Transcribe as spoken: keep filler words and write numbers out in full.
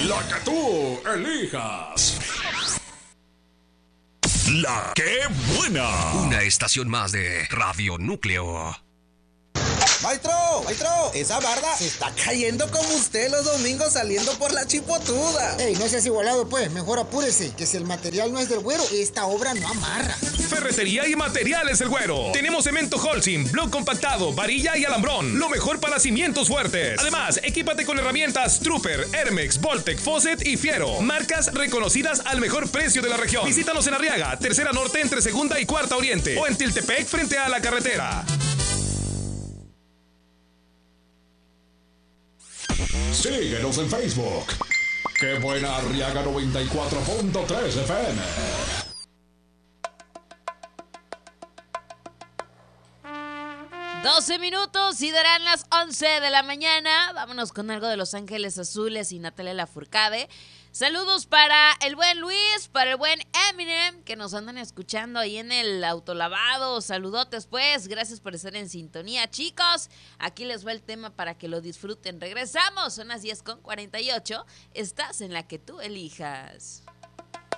La que tú elijas. La que buena. Una estación más de Radio Núcleo. Maestro, maestro, esa barda se está cayendo como usted los domingos saliendo por la chipotuda. Ey, no seas igualado pues, mejor apúrese, que si el material no es del güero, esta obra no amarra. Ferretería y Materiales El Güero. Tenemos cemento Holcim, bloc compactado, varilla y alambrón. Lo mejor para cimientos fuertes. Además, equípate con herramientas Trooper, Hermex, Voltec, Fosset y Fiero. Marcas reconocidas al mejor precio de la región. Visítanos en Arriaga, Tercera Norte entre Segunda y Cuarta Oriente. O en Tiltepec frente a la carretera. Síguenos en Facebook. Qué buena Arriaga noventa y cuatro punto tres F M. doce minutos y darán las once de la mañana. Vámonos con algo de Los Ángeles Azules y Natalia Lafourcade. Saludos para el buen Luis, para el buen Eminem, que nos andan escuchando ahí en el autolavado. Saludotes pues, gracias por estar en sintonía, chicos. Aquí les va el tema para que lo disfruten. Regresamos, son las diez con cuarenta y ocho. Estás en la que tú elijas.